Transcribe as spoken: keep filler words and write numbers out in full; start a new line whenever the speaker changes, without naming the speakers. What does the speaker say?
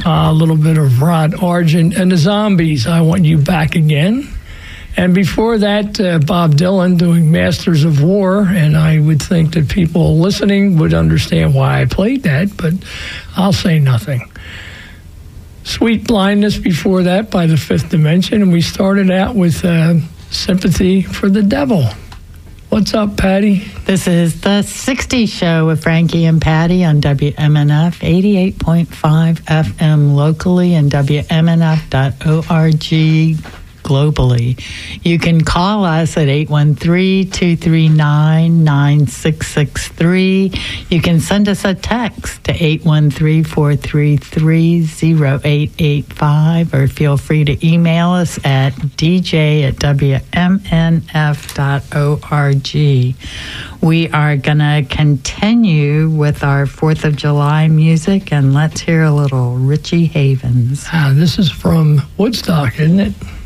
a little bit of Rod Argent and the Zombies, I Want You Back Again. And before that, uh, Bob Dylan doing Masters of War, and I would think that people listening would understand why I played that, but I'll say nothing. Sweet Blindness before that by the Fifth Dimension, and we started out with uh, Sympathy for the Devil. What's up, Patty?
This is the sixties Show with Frankie and Patty on W M N F eighty-eight point five F M locally and W M N F dot org globally. You can call us at eight one three, two three nine, nine six six three. You can send us a text to eight one three, four three three, zero eight eight five, or feel free to email us at d j at w m n f dot org. We are going to continue with our fourth of July music, and let's hear a little Richie Havens.
Ah, this is from Woodstock, isn't it?